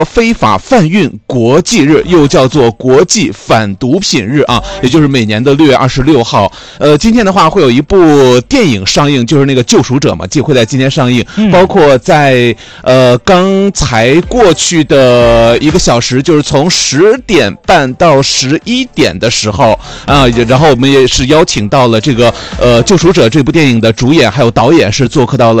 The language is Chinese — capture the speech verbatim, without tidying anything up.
非法贩运国际日，又叫做国际反毒品日啊，也就是每年的六月二十六号。呃，今天的话会有一部电影上映，就是那个救赎者嘛，就会在今天上映。嗯、包括在呃刚才过去的一个小时，就是从十点半到十一点的时候啊，然后我们也是邀请到了这个呃救赎者这部电影的主演还有导演是做客到了